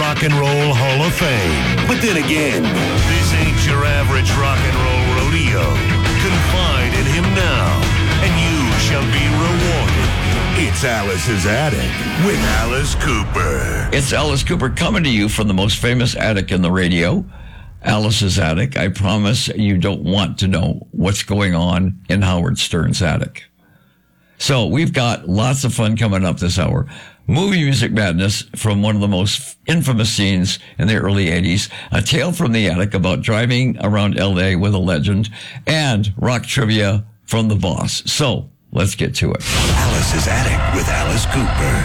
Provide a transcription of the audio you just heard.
Rock and Roll Hall of Fame. But then again, this ain't your average rock and roll rodeo. Confide in him now, and you shall be rewarded. It's Alice's Attic with Alice Cooper. It's Alice Cooper coming to you from the most famous attic in the radio, Alice's Attic. I promise you don't want to know what's going on in Howard Stern's attic. So we've got lots of fun coming up this hour. Movie music madness from one of the most infamous scenes in the early 80s, a tale from the attic about driving around L.A. with a legend, and rock trivia from the boss. So let's get to it. Alice's Attic with Alice Cooper.